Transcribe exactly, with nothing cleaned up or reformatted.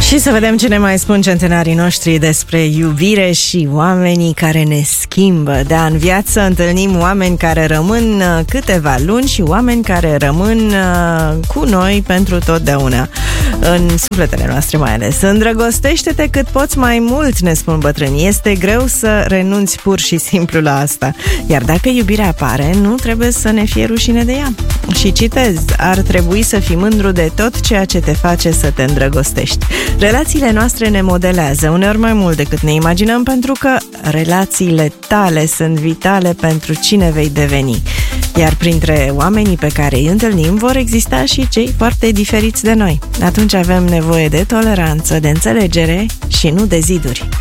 Și să vedem ce ne mai spun centenarii noștri despre iubire și oamenii care ne schimbă. Da, în viață întâlnim oameni care rămân câteva luni și oameni care rămân cu noi pentru totdeauna. În sufletele noastre mai ales. Îndrăgostește-te cât poți mai mult, ne spun bătrânii. Este greu să renunți pur și simplu la asta. Iar dacă iubirea apare, nu trebuie să ne fie rușine de ea. Și citez, ar trebui să fii mândru de tot ceea ce te face să te îndrăgostești. Relațiile noastre ne modelează, uneori mai mult decât ne imaginăm, pentru că relațiile tale sunt vitale pentru cine vei deveni. Iar printre oamenii pe care îi întâlnim vor exista și cei foarte diferiți de noi. Atunci avem nevoie de toleranță, de înțelegere și nu de ziduri.